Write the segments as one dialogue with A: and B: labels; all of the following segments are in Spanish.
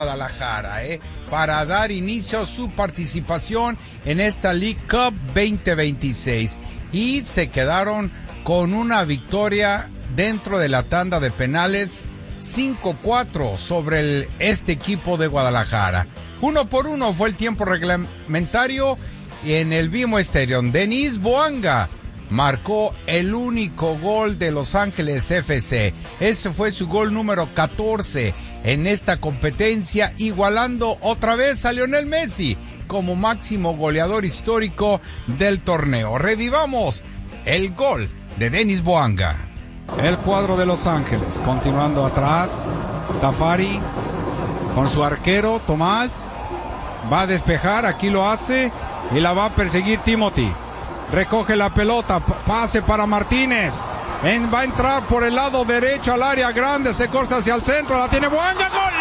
A: Guadalajara, para dar inicio a su participación en esta League Cup 2026. Y se quedaron con una victoria dentro de la tanda de penales, 5-4 sobre este equipo de Guadalajara. 1-1 fue el tiempo reglamentario en el BMO Stadium. Denis Bouanga marcó el único gol de Los Ángeles FC. Ese fue su gol número 14 en esta competencia, igualando otra vez a Lionel Messi como máximo goleador histórico del torneo. Revivamos el gol de Denis Bouanga.
B: El cuadro de Los Ángeles, continuando atrás, Tafari con su arquero, Tomás, va a despejar, aquí lo hace, y la va a perseguir Timothy. Recoge la pelota, pase para Martínez, va a entrar por el lado derecho al área grande, se corta hacia el centro, la tiene Bouanga, ¡gol!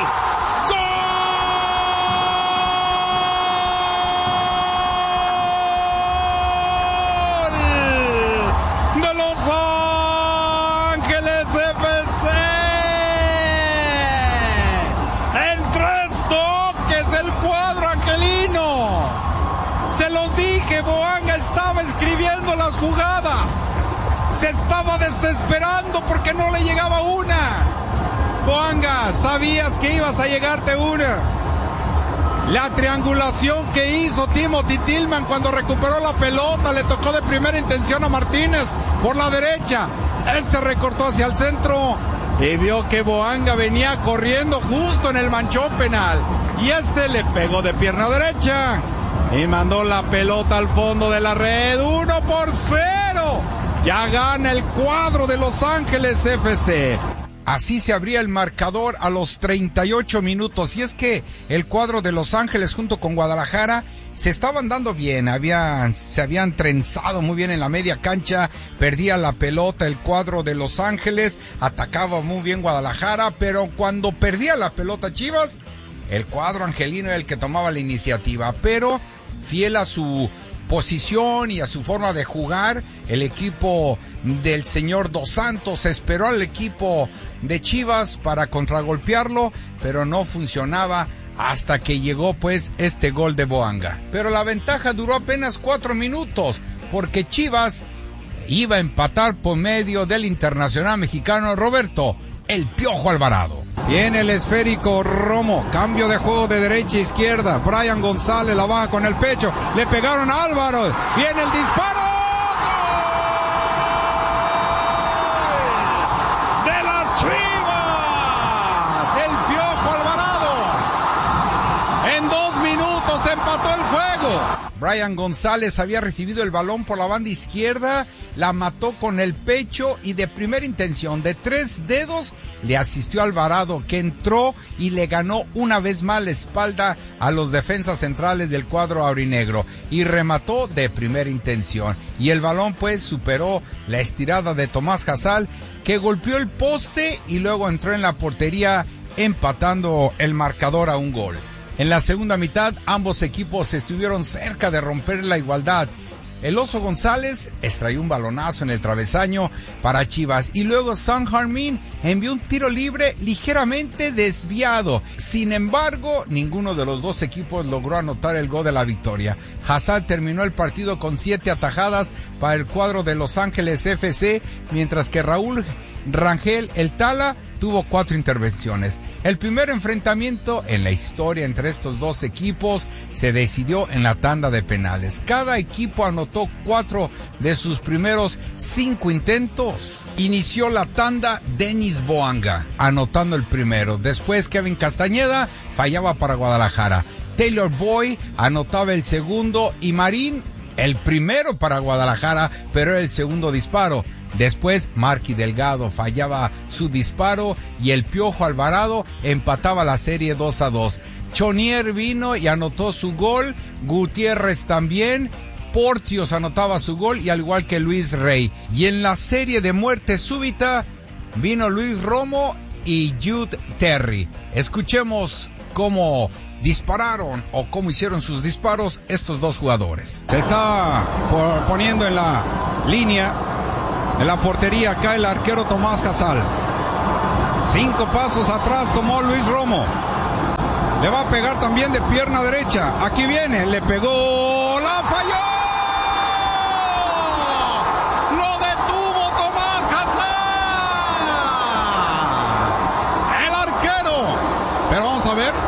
B: ¡Gol! ¡De Los Ángeles FC! En 3 toques el cuadro angelino. Se los dije, Bouanga estaba escribiendo las jugadas. Se estaba desesperando porque no le llegaba una. Bouanga, sabías que ibas a llegarte una. La triangulación que hizo Timothy Tillman cuando recuperó la pelota, le tocó de primera intención a Martínez por la derecha. Este recortó hacia el centro y vio que Bouanga venía corriendo justo en el manchón penal. Y este le pegó de pierna derecha y mandó la pelota al fondo de la red. 1-0. Ya gana el cuadro de Los Ángeles FC.
A: Así se abría el marcador a los 38 minutos. Y es que el cuadro de Los Ángeles junto con Guadalajara se estaban dando bien. Se habían trenzado muy bien en la media cancha. Perdía la pelota el cuadro de Los Ángeles. Atacaba muy bien Guadalajara. Pero cuando perdía la pelota Chivas, el cuadro angelino era el que tomaba la iniciativa. Pero fiel a su posición y a su forma de jugar, el equipo del señor Dos Santos esperó al equipo de Chivas para contragolpearlo, pero no funcionaba hasta que llegó pues este gol de Bouanga. Pero la ventaja duró apenas 4 minutos, porque Chivas iba a empatar por medio del internacional mexicano Roberto El Piojo Alvarado.
B: Viene el esférico Romo, cambio de juego de derecha a izquierda. Brian González la baja con el pecho, le pegaron a Álvaro, viene el disparo. ¡Gol! ¡De las Chivas! El Piojo Alvarado. En 2 minutos empató el juego.
A: Brian González había recibido el balón por la banda izquierda, la mató con el pecho y de primera intención de 3 dedos le asistió a Alvarado, que entró y le ganó una vez más la espalda a los defensas centrales del cuadro aurinegro y remató de primera intención. Y el balón pues superó la estirada de Tomás Hasal, que golpeó el poste y luego entró en la portería empatando el marcador a 1 gol. En la segunda mitad, ambos equipos estuvieron cerca de romper la igualdad. El Oso González extrayó un balonazo en el travesaño para Chivas y luego Son Heung-min envió un tiro libre ligeramente desviado. Sin embargo, ninguno de los dos equipos logró anotar el gol de la victoria. Hazard terminó el partido con 7 atajadas para el cuadro de Los Ángeles FC, mientras que Raúl Rangel El Tala tuvo 4 intervenciones. El primer enfrentamiento en la historia entre estos dos equipos se decidió en la tanda de penales. Cada equipo anotó 4 de sus primeros 5 intentos. Inició la tanda Denis Bouanga, anotando el primero. Después Kevin Castañeda fallaba para Guadalajara. Taylor Boy anotaba el segundo y Marín el primero para Guadalajara, pero era el segundo disparo. Después Marky Delgado fallaba su disparo y el Piojo Alvarado empataba la serie 2-2. Chonier vino y anotó su gol, Gutiérrez también, Portios anotaba su gol y al igual que Luis Rey. Y en la serie de muerte súbita vino Luis Romo y Jude Terry. Escuchemos cómo dispararon o cómo hicieron sus disparos estos dos jugadores.
B: Se está poniendo en la línea. En la portería cae el arquero Tomás Hasal. 5 pasos atrás tomó Luis Romo. Le va a pegar también de pierna derecha. Aquí viene, le pegó, la falló. Lo detuvo Tomás Hazard, el arquero. Pero vamos a ver.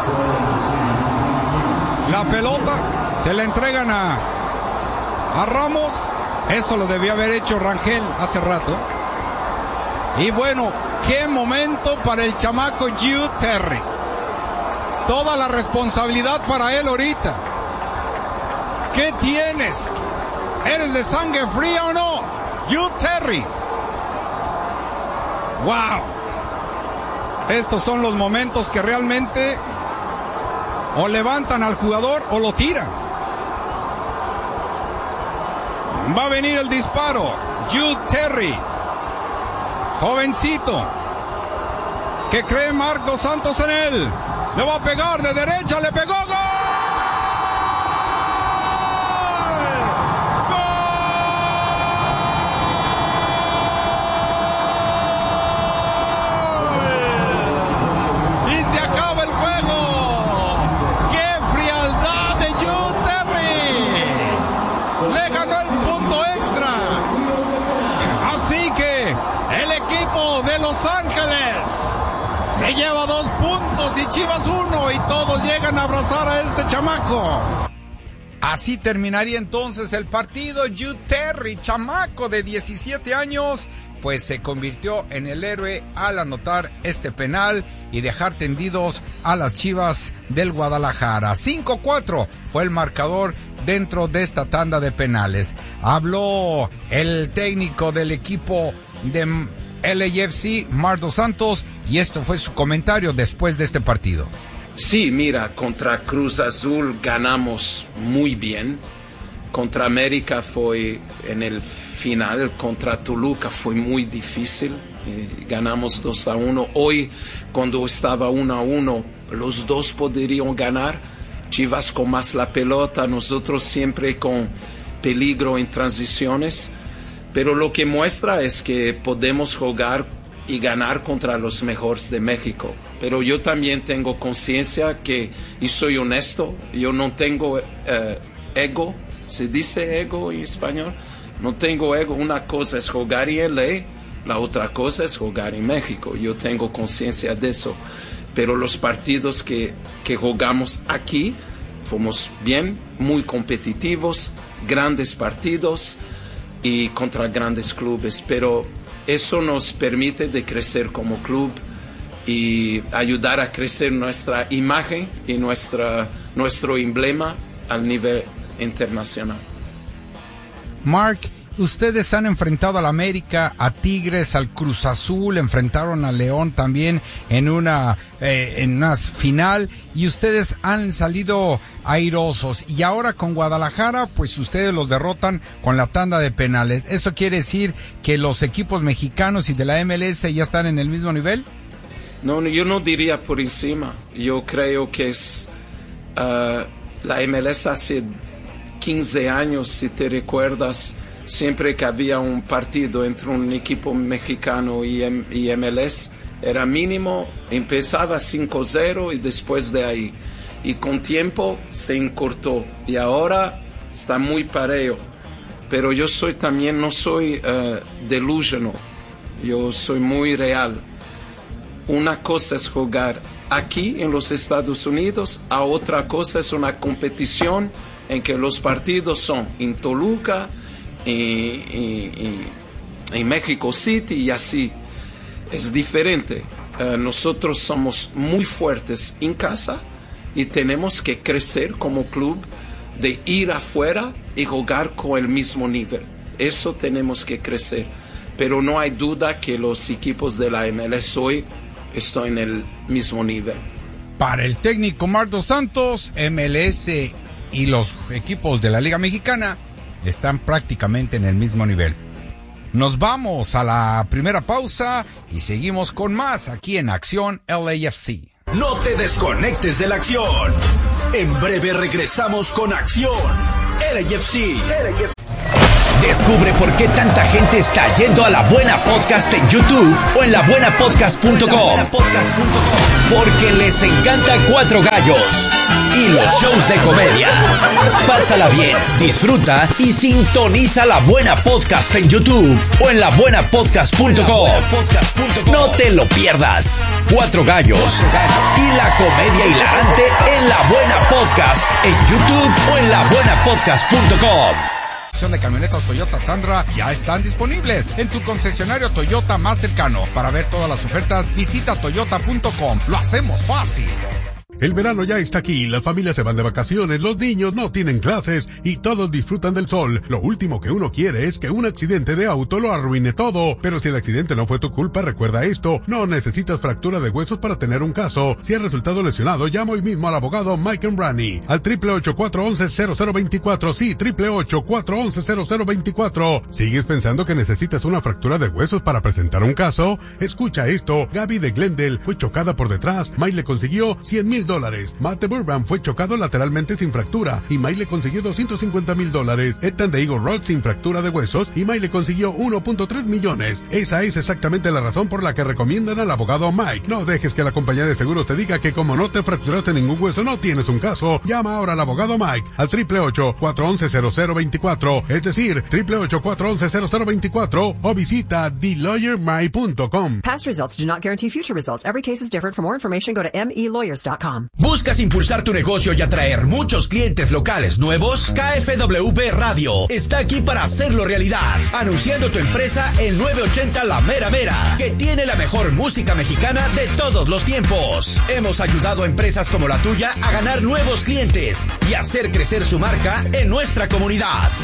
B: La pelota se la entregan a Ramos. Eso lo debía haber hecho Rangel hace rato. Y bueno, qué momento para el chamaco Jude Terry. Toda la responsabilidad para él ahorita. ¿Qué tienes? ¿Eres de sangre fría o no? Jude Terry. ¡Wow! Estos son los momentos que realmente o levantan al jugador o lo tiran. Va a venir el disparo. Jude Terry. Jovencito. ¿Qué cree Marc Dos Santos en él? Le va a pegar de derecha, le pegó, ¡gol! ¡Gol! Y se acaba el juego. ¡Qué frialdad de Jude Terry! Le ganó el punto extra. Así que el equipo de Los Ángeles se lleva 2 puntos y Chivas 1 y todos llegan a abrazar a este chamaco.
A: Así terminaría entonces el partido. Jude Terry, chamaco de 17 años, pues se convirtió en el héroe al anotar este penal y dejar tendidos a las Chivas del Guadalajara. 5-4 fue el marcador dentro de esta tanda de penales. Habló el técnico del equipo de LAFC, Marc Dos Santos, y esto fue su comentario después de este partido.
C: Sí, mira, contra Cruz Azul ganamos muy bien. Contra América fue en el final, contra Toluca fue muy difícil. Ganamos 2-1. Hoy, cuando estaba 1-1, los dos podrían ganar. Chivas con más la pelota, nosotros siempre con peligro en transiciones. Pero lo que muestra es que podemos jugar y ganar contra los mejores de México. Pero yo también tengo conciencia que, y soy honesto, yo no tengo ego. ¿Se dice ego en español? No tengo ego. Una cosa es jugar en LA, la otra cosa es jugar en México. Yo tengo conciencia de eso. Pero los partidos que jugamos aquí, fuimos bien, muy competitivos, grandes partidos y contra grandes clubes, pero eso nos permite de crecer como club y ayudar a crecer nuestra imagen y nuestro emblema al nivel internacional.
A: Marc, ustedes han enfrentado al América, a Tigres, al Cruz Azul, enfrentaron a León también en una final, y ustedes han salido airosos, y ahora con Guadalajara pues ustedes los derrotan con la tanda de penales. ¿Eso quiere decir que los equipos mexicanos y de la MLS ya están en el mismo nivel?
C: No, yo no diría por encima. Yo creo que es la MLS hace 15 años, si te recuerdas, siempre que había un partido entre un equipo mexicano y MLS, era mínimo, empezaba 5-0 y después de ahí. Y con tiempo se encurtó y ahora está muy parejo. Pero yo no soy delusional, yo soy muy real. Una cosa es jugar aquí en los Estados Unidos, a otra cosa es una competición en que los partidos son en Toluca, en México City y así. Es diferente. Nosotros somos muy fuertes en casa y tenemos que crecer como club, de ir afuera y jugar con el mismo nivel. Eso tenemos que crecer. Pero no hay duda que los equipos de la MLS hoy están en el mismo nivel.
A: Para el técnico Marc Dos Santos, MLS y los equipos de la Liga Mexicana están prácticamente en el mismo nivel. Nos vamos a la primera pausa y seguimos con más aquí en Acción LAFC.
D: No te desconectes de la acción. En breve regresamos con Acción LAFC.
E: Descubre por qué tanta gente está yendo a La Buena Podcast en YouTube o en labuenapodcast.com. Porque les encanta Cuatro Gallos y los shows de comedia. Pásala bien, disfruta y sintoniza La Buena Podcast en YouTube o en labuenapodcast.com. No te lo pierdas. Cuatro Gallos y la comedia hilarante en La Buena Podcast en YouTube o en labuenapodcast.com.
A: De camionetas Toyota Tundra ya están disponibles en tu concesionario Toyota más cercano. Para ver todas las ofertas, visita toyota.com. Lo hacemos fácil.
F: El verano ya está aquí, las familias se van de vacaciones, los niños no tienen clases y todos disfrutan del sol. Lo último que uno quiere es que un accidente de auto lo arruine todo. Pero si el accidente no fue tu culpa, recuerda esto, no necesitas fractura de huesos para tener un caso. Si has resultado lesionado, llama hoy mismo al abogado Mike Embrani al 888-411-0024. Sí, 888-411-0024. ¿Sigues pensando que necesitas una fractura de huesos para presentar un caso? Escucha esto, Gaby de Glendale fue chocada por detrás, Mike le consiguió $100,000. Matt de Burbank fue chocado lateralmente sin fractura y Mike le consiguió $250,000. Ethan de Eagle Rock sin fractura de huesos y Mike le consiguió $1.3 millones. Esa es exactamente la razón por la que recomiendan al abogado Mike. No dejes que la compañía de seguros te diga que como no te fracturaste ningún hueso no tienes un caso. Llama ahora al abogado Mike al 888-411-0024, es decir, 888-411-0024 o visita TheLawyerMike.com.
G: Past results do not guarantee future results. Every case is different. For more information, go to melawyers.com.
E: ¿Buscas impulsar tu negocio y atraer muchos clientes locales nuevos? KFWB Radio está aquí para hacerlo realidad. Anunciando tu empresa en 980 La Mera Mera, que tiene la mejor música mexicana de todos los tiempos. Hemos ayudado a empresas como la tuya a ganar nuevos clientes y hacer crecer su marca en nuestra comunidad.